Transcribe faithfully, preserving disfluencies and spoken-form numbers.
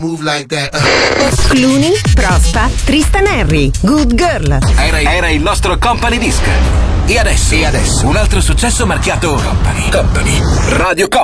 Move like that. Clooney, Prospa, Tristan Henry, Good Girl. Era, era il nostro Company Disc. E adesso, e adesso un altro successo marchiato Company. Company. Radio Company.